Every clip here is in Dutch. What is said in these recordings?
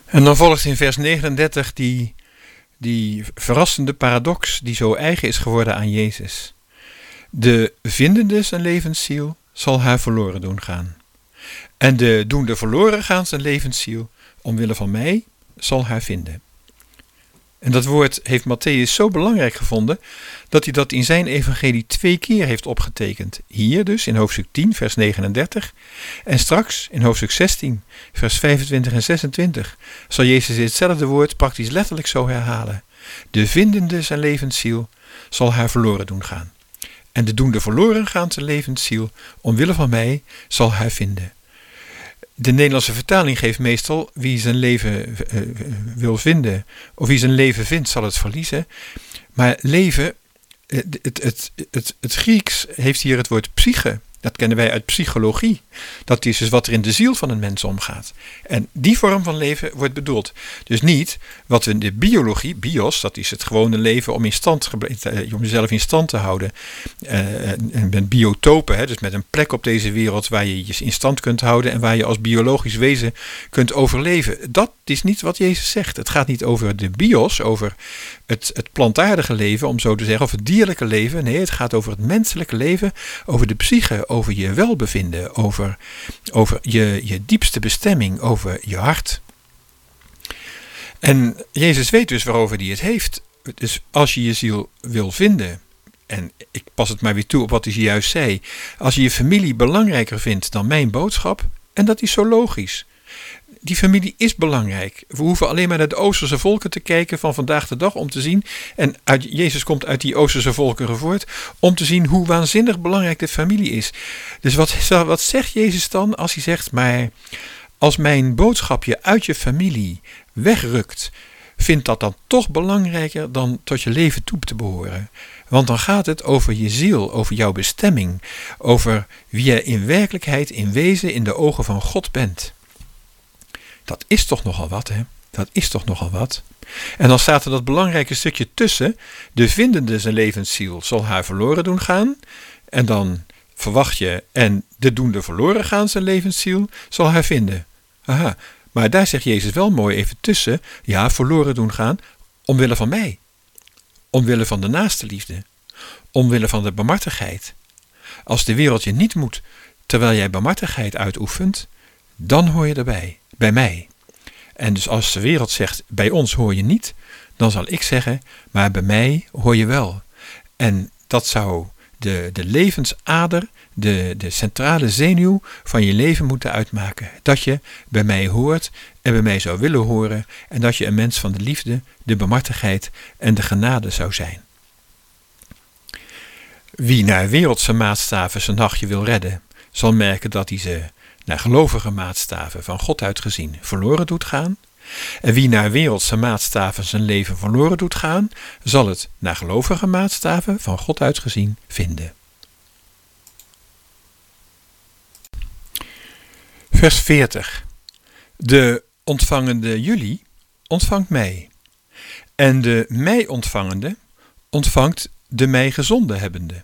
En dan volgt in vers 39 die verrassende paradox die zo eigen is geworden aan Jezus. De vindende zijn levensziel zal haar verloren doen gaan. En de doende verloren gaan zijn levensziel, omwille van mij, zal haar vinden. En dat woord heeft Mattheüs zo belangrijk gevonden, dat hij dat in zijn evangelie 2 keer heeft opgetekend. Hier dus in hoofdstuk 10, vers 39. En straks in hoofdstuk 16, vers 25 en 26, zal Jezus hetzelfde woord praktisch letterlijk zo herhalen. De vindende zijn levensziel zal haar verloren doen gaan. En de doende verloren gaan zijn levensziel, omwille van mij, zal haar vinden. De Nederlandse vertaling geeft meestal wie zijn leven wil vinden, of wie zijn leven vindt, zal het verliezen. Maar leven, het Grieks heeft hier het woord psyche. Dat kennen wij uit psychologie. Dat is dus wat er in de ziel van een mens omgaat. En die vorm van leven wordt bedoeld. Dus niet wat we in de biologie, bios, dat is het gewone leven om jezelf in stand te houden. En met biotopen, dus met een plek op deze wereld waar je je in stand kunt houden en waar je als biologisch wezen kunt overleven. Dat is niet wat Jezus zegt. Het gaat niet over de bios, over het plantaardige leven, om zo te zeggen, of het dierlijke leven. Nee, het gaat over het menselijke leven, over de psyche, over je welbevinden, over je diepste bestemming, over je hart. En Jezus weet dus waarover hij het heeft. Dus als je je ziel wil vinden, en ik pas het maar weer toe op wat hij juist zei, als je je familie belangrijker vindt dan mijn boodschap, en dat is zo logisch. Die familie is belangrijk. We hoeven alleen maar naar de Oosterse volken te kijken van vandaag de dag om te zien, en Jezus komt uit die Oosterse volkeren voort, om te zien hoe waanzinnig belangrijk de familie is. Dus wat zegt Jezus dan als hij zegt, maar als mijn boodschap je uit je familie wegrukt, vind dat dan toch belangrijker dan tot je leven toe te behoren. Want dan gaat het over je ziel, over jouw bestemming, over wie je in werkelijkheid, in wezen, in de ogen van God bent. Dat is toch nogal wat, hè? Dat is toch nogal wat. En dan staat er dat belangrijke stukje tussen. De vindende zijn levensziel zal haar verloren doen gaan. En dan verwacht je, en de doende verloren gaan zijn levensziel zal haar vinden. Aha, maar daar zegt Jezus wel mooi even tussen. Ja, verloren doen gaan, omwille van mij. Omwille van de naaste liefde. Omwille van de barmhartigheid. Als de wereld je niet moet, terwijl jij barmhartigheid uitoefent, dan hoor je erbij. Bij mij. En dus als de wereld zegt, bij ons hoor je niet, dan zal ik zeggen, maar bij mij hoor je wel. En dat zou de levensader, de centrale zenuw van je leven moeten uitmaken. Dat je bij mij hoort en bij mij zou willen horen, en dat je een mens van de liefde, de barmhartigheid en de genade zou zijn. Wie naar wereldse maatstaven zijn nachtje wil redden, zal merken dat hij ze naar gelovige maatstaven van God uitgezien verloren doet gaan. En wie naar wereldse maatstaven zijn leven verloren doet gaan, zal het naar gelovige maatstaven van God uitgezien vinden. Vers 40. De ontvangende jullie ontvangt mij. En de mij ontvangende ontvangt de mij gezonden hebbende.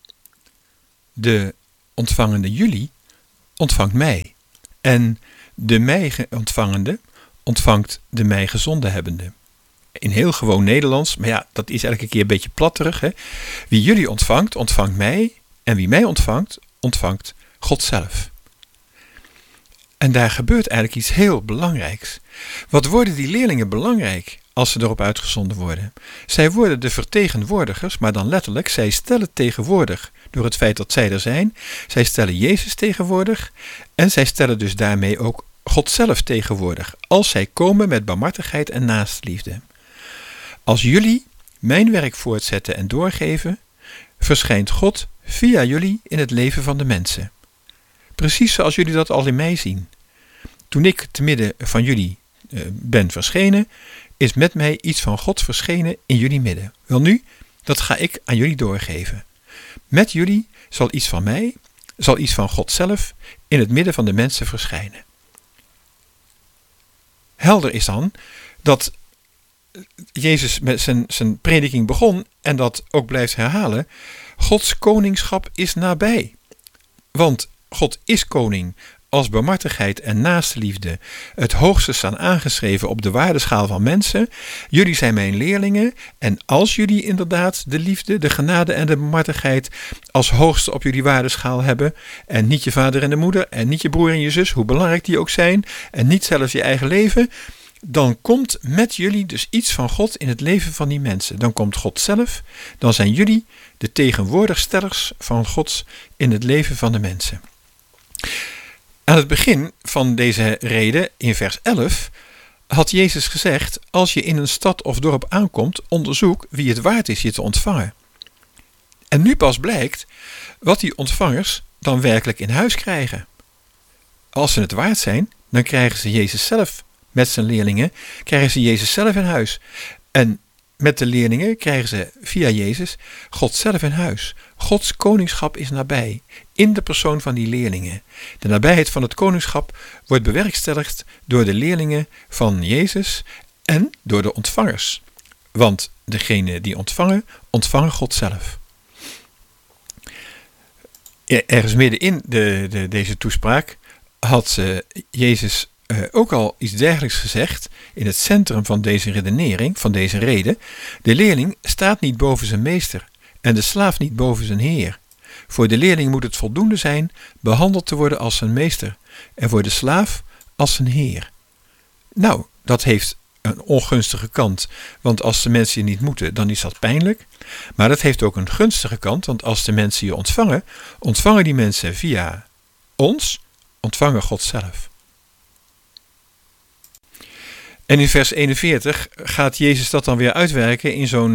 De ontvangende jullie ontvangt mij. En de mij ontvangende ontvangt de mij gezonden hebbende. In heel gewoon Nederlands, maar ja, dat is elke keer een beetje platterig. Hè? Wie jullie ontvangt, ontvangt mij. En wie mij ontvangt, ontvangt God zelf. En daar gebeurt eigenlijk iets heel belangrijks. Wat worden die leerlingen belangrijk als ze erop uitgezonden worden? Zij worden de vertegenwoordigers, maar dan letterlijk, zij stellen tegenwoordig door het feit dat zij er zijn. Zij stellen Jezus tegenwoordig en zij stellen dus daarmee ook God zelf tegenwoordig, als zij komen met barmhartigheid en naastliefde. Als jullie mijn werk voortzetten en doorgeven, verschijnt God via jullie in het leven van de mensen. Precies zoals jullie dat al in mij zien. Toen ik te midden van jullie ben verschenen, is met mij iets van God verschenen in jullie midden. Welnu, dat ga ik aan jullie doorgeven. Met jullie zal iets van mij, zal iets van God zelf in het midden van de mensen verschijnen. Helder is dan dat Jezus met zijn prediking begon en dat ook blijft herhalen. Gods koningschap is nabij. Want God is koning als barmhartigheid en naastenliefde het hoogste staan aangeschreven op de waardeschaal van mensen. Jullie zijn mijn leerlingen en als jullie inderdaad de liefde, de genade en de barmhartigheid als hoogste op jullie waardeschaal hebben en niet je vader en de moeder en niet je broer en je zus, hoe belangrijk die ook zijn, en niet zelfs je eigen leven, dan komt met jullie dus iets van God in het leven van die mensen. Dan komt God zelf, dan zijn jullie de tegenwoordigstellers van God in het leven van de mensen. Aan het begin van deze rede, in vers 11, had Jezus gezegd: als je in een stad of dorp aankomt, onderzoek wie het waard is je te ontvangen. En nu pas blijkt wat die ontvangers dan werkelijk in huis krijgen. Als ze het waard zijn, dan krijgen ze Jezus zelf met zijn leerlingen, krijgen ze Jezus zelf in huis. En met de leerlingen krijgen ze via Jezus God zelf in huis. Gods koningschap is nabij, in de persoon van die leerlingen. De nabijheid van het koningschap wordt bewerkstelligd door de leerlingen van Jezus en door de ontvangers. Want degenen die ontvangen God zelf. Ergens midden in deze toespraak had Jezus ook al iets dergelijks gezegd in het centrum van deze redenering, van deze rede. De leerling staat niet boven zijn meester en de slaaf niet boven zijn heer. Voor de leerling moet het voldoende zijn behandeld te worden als zijn meester en voor de slaaf als zijn heer. Nou, dat heeft een ongunstige kant, want als de mensen je niet moeten, dan is dat pijnlijk. Maar dat heeft ook een gunstige kant, want als de mensen je ontvangen die mensen via ons, ontvangen God zelf. En in vers 41 gaat Jezus dat dan weer uitwerken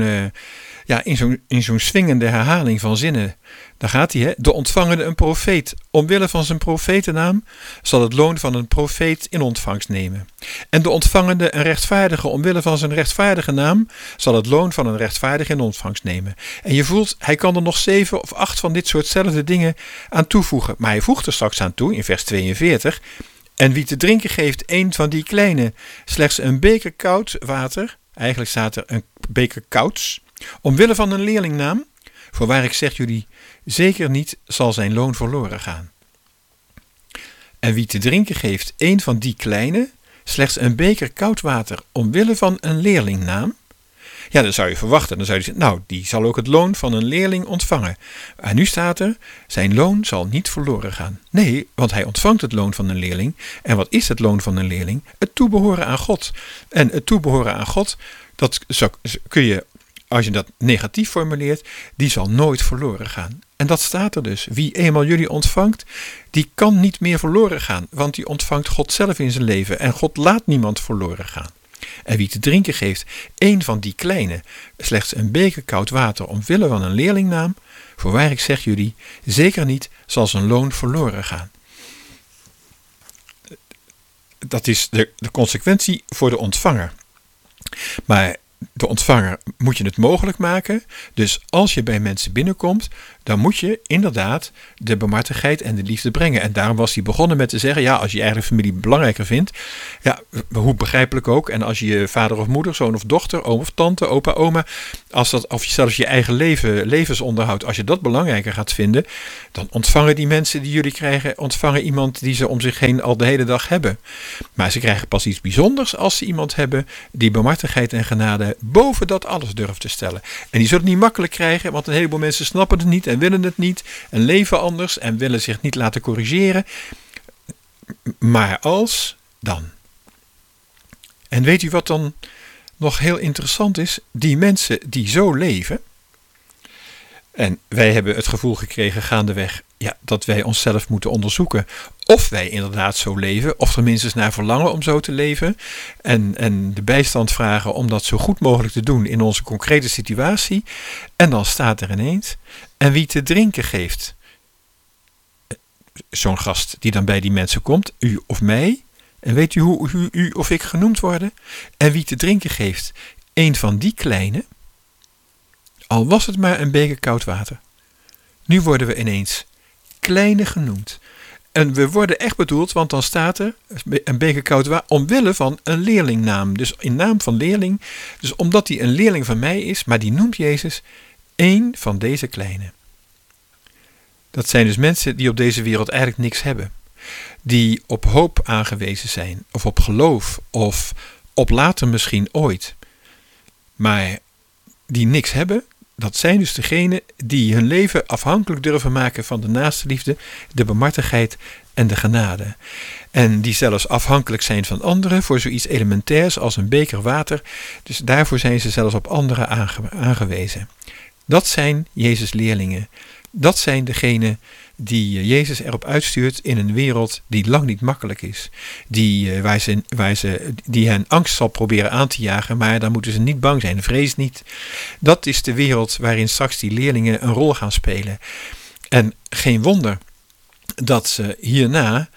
in zo'n swingende herhaling van zinnen. Daar gaat hij, de ontvangende een profeet. Omwille van zijn profetennaam zal het loon van een profeet in ontvangst nemen. En de ontvangende een rechtvaardige. Omwille van zijn rechtvaardige naam zal het loon van een rechtvaardige in ontvangst nemen. En je voelt, hij kan er nog 7 of 8 van dit soortzelfde dingen aan toevoegen. Maar hij voegt er straks aan toe, in vers 42... En wie te drinken geeft een van die kleine, slechts een beker koud water, eigenlijk staat er een beker kouds, omwille van een leerlingnaam, voorwaar ik zeg jullie, zeker niet zal zijn loon verloren gaan. En wie te drinken geeft een van die kleine, slechts een beker koud water, omwille van een leerlingnaam, ja, dan zou je verwachten, dan zou je zeggen, nou, die zal ook het loon van een leerling ontvangen. En nu staat er, zijn loon zal niet verloren gaan. Nee, want hij ontvangt het loon van een leerling. En wat is het loon van een leerling? Het toebehoren aan God. En het toebehoren aan God, dat kun je, als je dat negatief formuleert, die zal nooit verloren gaan. En dat staat er dus. Wie eenmaal jullie ontvangt, die kan niet meer verloren gaan. Want die ontvangt God zelf in zijn leven. En God laat niemand verloren gaan. En wie te drinken geeft een van die kleine, slechts een beker koud water omwille van een leerlingnaam, voorwaar ik zeg jullie, zeker niet zal zijn loon verloren gaan. Dat is de consequentie voor de ontvanger. Maar de ontvanger moet je het mogelijk maken. Dus als je bij mensen binnenkomt, dan moet je inderdaad de barmhartigheid en de liefde brengen. En daarom was hij begonnen met te zeggen, ja, als je je eigen familie belangrijker vindt, ja, hoe begrijpelijk ook. En als je je vader of moeder, zoon of dochter, oom of tante, opa, oma, of zelfs je eigen levensonderhoud, als je dat belangrijker gaat vinden, dan ontvangen die mensen die jullie krijgen, ontvangen iemand die ze om zich heen al de hele dag hebben. Maar ze krijgen pas iets bijzonders als ze iemand hebben die barmhartigheid en genade boven dat alles durft te stellen. En die zullen het niet makkelijk krijgen, want een heleboel mensen snappen het niet en willen het niet en leven anders en willen zich niet laten corrigeren. Maar als, dan. En weet u wat dan nog heel interessant is? Die mensen die zo leven, en wij hebben het gevoel gekregen gaandeweg, ja, dat wij onszelf moeten onderzoeken of wij inderdaad zo leven, of er minstens naar verlangen om zo te leven, en de bijstand vragen om dat zo goed mogelijk te doen in onze concrete situatie. En dan staat er ineens, en wie te drinken geeft, zo'n gast die dan bij die mensen komt, u of mij, en weet u hoe u of ik genoemd worden? En wie te drinken geeft, een van die kleine, al was het maar een beker koud water. Nu worden we ineens kleine genoemd. En we worden echt bedoeld, want dan staat er een beker koud water omwille van een leerlingnaam. Dus in naam van leerling. Dus omdat hij een leerling van mij is, maar die noemt Jezus één van deze kleine. Dat zijn dus mensen die op deze wereld eigenlijk niks hebben. die op hoop aangewezen zijn, of op geloof, of op later misschien ooit, maar die niks hebben. Dat zijn dus degenen die hun leven afhankelijk durven maken van de naastenliefde, de barmhartigheid en de genade. En die zelfs afhankelijk zijn van anderen voor zoiets elementairs als een beker water. Dus daarvoor zijn ze zelfs op anderen aangewezen. Dat zijn Jezus' leerlingen. Dat zijn degenen die Jezus erop uitstuurt in een wereld die lang niet makkelijk is. Die hen angst zal proberen aan te jagen, maar daar moeten ze niet bang zijn. Vrees niet. Dat is de wereld waarin straks die leerlingen een rol gaan spelen. En geen wonder dat ze hierna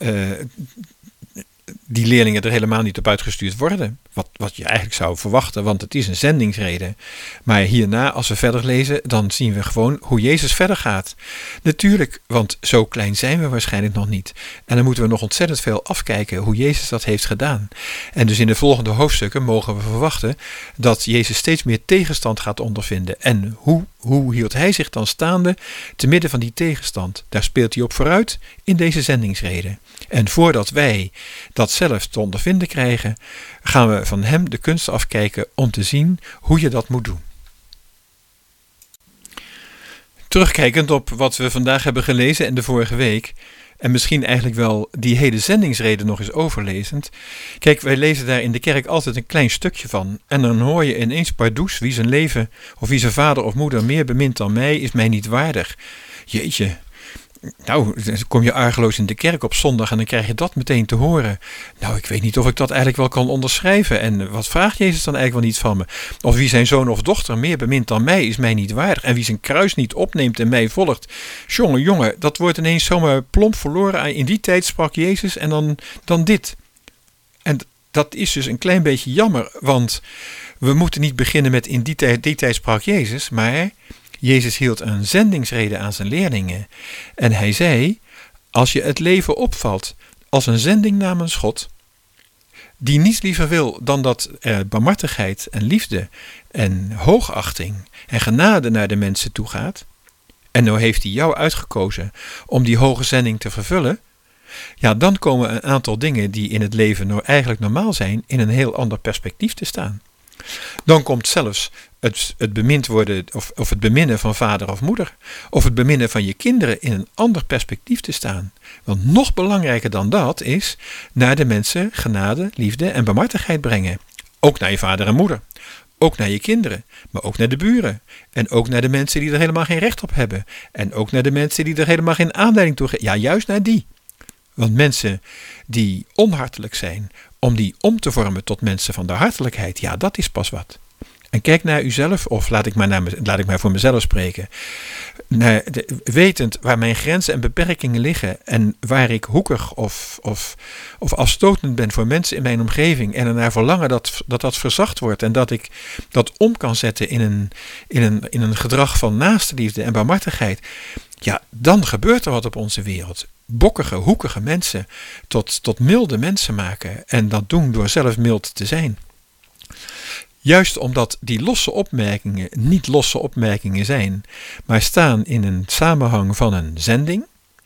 die leerlingen er helemaal niet op uitgestuurd worden. Wat je eigenlijk zou verwachten, want het is een zendingsrede. Maar hierna, als we verder lezen, dan zien we gewoon hoe Jezus verder gaat. Natuurlijk, want zo klein zijn we waarschijnlijk nog niet. En dan moeten we nog ontzettend veel afkijken hoe Jezus dat heeft gedaan. En dus in de volgende hoofdstukken mogen we verwachten dat Jezus steeds meer tegenstand gaat ondervinden. En hoe hield hij zich dan staande te midden van die tegenstand? Daar speelt hij op vooruit in deze zendingsrede. En voordat wij dat zelf te ondervinden krijgen, gaan we van hem de kunst afkijken om te zien hoe je dat moet doen. Terugkijkend op wat we vandaag hebben gelezen en de vorige week, en misschien eigenlijk wel die hele zendingsrede nog eens overlezend. Kijk, wij lezen daar in de kerk altijd een klein stukje van. En dan hoor je ineens pardoes, wie zijn leven of wie zijn vader of moeder meer bemint dan mij, is mij niet waardig. Jeetje. Nou, dan kom je argeloos in de kerk op zondag en dan krijg je dat meteen te horen. Nou, ik weet niet of ik dat eigenlijk wel kan onderschrijven. En wat vraagt Jezus dan eigenlijk wel niet van me? Of wie zijn zoon of dochter meer bemint dan mij, is mij niet waardig. En wie zijn kruis niet opneemt en mij volgt. Jongen, dat wordt ineens zomaar plomp verloren. In die tijd sprak Jezus en dan dit. En dat is dus een klein beetje jammer, want we moeten niet beginnen met in die tijd sprak Jezus, maar Jezus hield een zendingsrede aan zijn leerlingen. En hij zei, als je het leven opvalt als een zending namens God, die niets liever wil dan dat er barmhartigheid en liefde en hoogachting en genade naar de mensen toe gaat, en nou heeft hij jou uitgekozen om die hoge zending te vervullen, ja, dan komen een aantal dingen die in het leven nou eigenlijk normaal zijn, in een heel ander perspectief te staan. Dan komt zelfs het bemind worden of het beminnen van vader of moeder, of het beminnen van je kinderen in een ander perspectief te staan. Want nog belangrijker dan dat is naar de mensen genade, liefde en barmhartigheid brengen. Ook naar je vader en moeder. Ook naar je kinderen, maar ook naar de buren. En ook naar de mensen die er helemaal geen recht op hebben. En ook naar de mensen die er helemaal geen aanleiding toe geven. Ja, juist naar die. Want mensen die onhartelijk zijn, om die om te vormen tot mensen van de hartelijkheid, ja, dat is pas wat. En kijk naar uzelf, of laat ik maar voor mezelf spreken. Wetend waar mijn grenzen en beperkingen liggen en waar ik hoekig of afstotend ben voor mensen in mijn omgeving en ernaar verlangen dat verzacht wordt en dat ik dat om kan zetten in een gedrag van naastenliefde en barmhartigheid, ja, dan gebeurt er wat op onze wereld. Bokkige, hoekige mensen tot milde mensen maken en dat doen door zelf mild te zijn. Juist omdat die losse opmerkingen niet losse opmerkingen zijn, maar staan in een samenhang van een zending,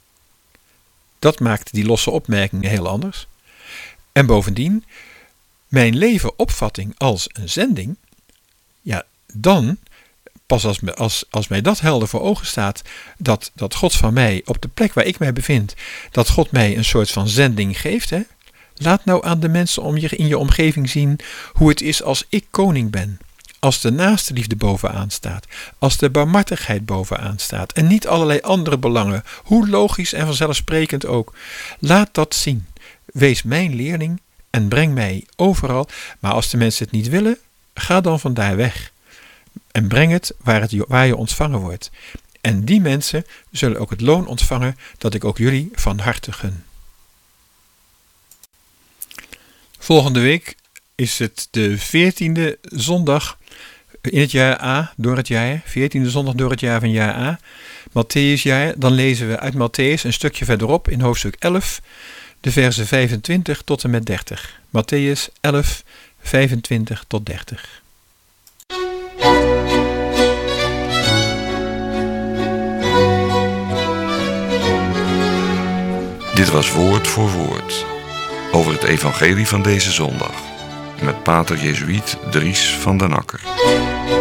dat maakt die losse opmerkingen heel anders. En bovendien, mijn levenopvatting als een zending, ja, dan, pas als mij dat helder voor ogen staat, dat God van mij, op de plek waar ik mij bevind, dat God mij een soort van zending geeft, hè. Laat nou aan de mensen in je omgeving zien hoe het is als ik koning ben. Als de naastenliefde bovenaan staat. Als de barmhartigheid bovenaan staat. En niet allerlei andere belangen. Hoe logisch en vanzelfsprekend ook. Laat dat zien. Wees mijn leerling en breng mij overal. Maar als de mensen het niet willen, ga dan vandaar weg. En breng het waar je ontvangen wordt. En die mensen zullen ook het loon ontvangen dat ik ook jullie van harte gun. Volgende week is het de 14e zondag in het jaar A, door het jaar. 14e zondag door het jaar van jaar A. Matthäusjaar. Dan lezen we uit Matthäus een stukje verderop in hoofdstuk 11, de versen 25 tot en met 30. Matthäus 11, 25 tot 30. De Dit was Woord voor Woord over het evangelie van deze zondag met pater Jezuïet Dries van den Akker.